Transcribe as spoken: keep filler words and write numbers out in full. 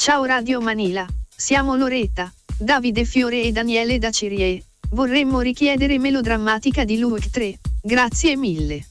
Ciao Radio Manila, siamo Loretta, Davide Fiore e Daniele da Cirie. Vorremmo richiedere Melodrammatica di Luke tre. Grazie mille.